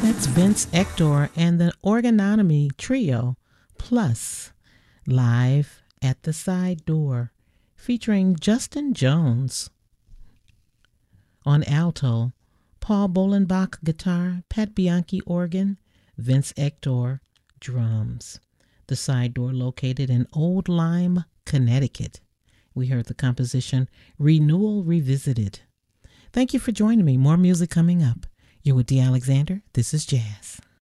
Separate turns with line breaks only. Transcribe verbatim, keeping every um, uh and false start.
That's Vince Ector and the Orgonomy Trio, plus Live at the Side Door, featuring Justin Jones. On alto, Paul Bolenbach guitar, Pat Bianchi organ, Vince Ector drums. The Side Door located in Old Lyme, Connecticut. We heard the composition Renewal Revisited. Thank you for joining me. More music coming up. You're with Dee Alexander. This is Jazz.